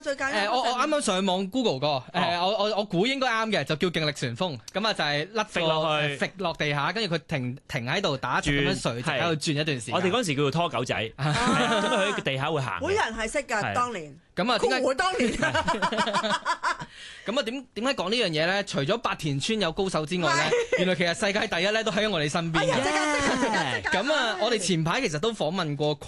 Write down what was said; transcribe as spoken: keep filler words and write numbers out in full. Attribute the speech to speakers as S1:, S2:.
S1: 最佳
S2: 誒，我我啱啱上網 Google 過，誒，我我我估應該啱嘅，就叫勁力旋風。咁啊就係甩
S3: 揈落去
S2: 揈落地下，跟住佢停停喺度打直咁樣垂直喺度轉一段時間。
S3: 我哋嗰陣時叫做拖狗仔，咁啊佢喺地下會行嘅。
S1: 每人係識㗎，當年。
S2: 咁啊點解？
S1: 我當年。
S2: 咁啊點點解講呢樣嘢咧？除咗白田村有高手之外咧，原來其實世界第一咧都喺我哋身邊嘅。咁啊，我哋前排其實都訪問過